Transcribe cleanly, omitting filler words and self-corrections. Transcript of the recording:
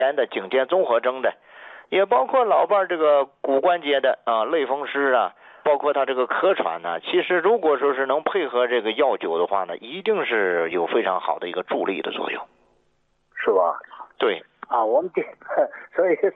的颈肩综合征的，也包括老伴这个骨关节的类风湿啊，包括他这个咳喘呢，其实如果说是能配合这个药酒的话呢，一定是有非常好的一个助力的作用， 是吧？ 对啊，我们所以